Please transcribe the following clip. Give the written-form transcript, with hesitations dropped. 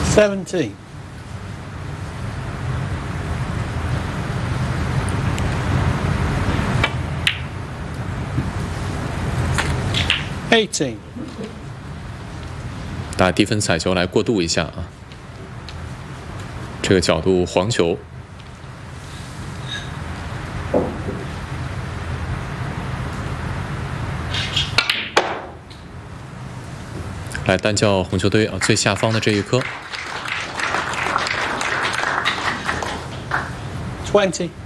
17. 18. 打低分彩球来过渡一下啊，这个角度黄球。来单叫红球堆啊，最下方的这一颗。 20.